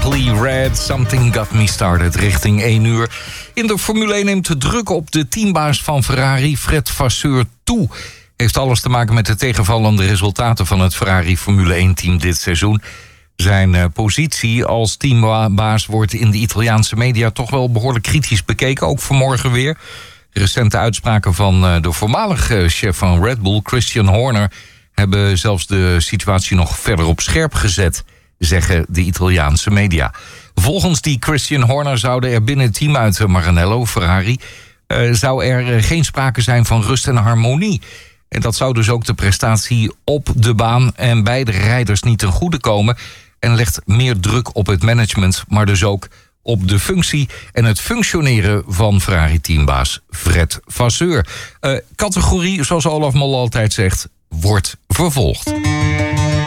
Simply Red, Something Got Me Started, richting 1 uur. In de Formule 1 neemt de druk op de teambaas van Ferrari, Fred Vasseur, toe. Heeft alles te maken met de tegenvallende resultaten van het Ferrari Formule 1-team dit seizoen. Zijn positie als teambaas wordt in de Italiaanse media toch wel behoorlijk kritisch bekeken, ook vanmorgen weer. Recente uitspraken van de voormalige chef van Red Bull, Christian Horner, hebben zelfs de situatie nog verder op scherp gezet, zeggen de Italiaanse media. Volgens die Christian Horner zouden er binnen het team uit Maranello, Ferrari, zou er geen sprake zijn van rust en harmonie. En dat zou dus ook de prestatie op de baan en bij de rijders niet ten goede komen. En legt meer druk op het management, maar dus ook op de functie en het functioneren van Ferrari-teambaas Fred Vasseur. Categorie, zoals Olaf Mol altijd zegt, wordt vervolgd.